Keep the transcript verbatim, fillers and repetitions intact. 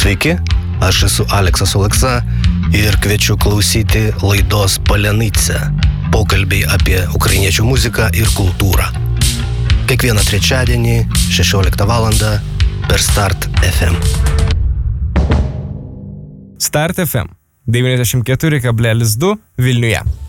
Sveiki, aš esu Aleksas Oleksa ir kviečiu klausyti laidos Palenice. Pokalbiai apie ukrainiečių muziką ir kultūrą. Kiekvieną trečiadienį šešioliktą valandą per Start F M. Start F M devyniasdešimt keturi kablelis du Vilniuje.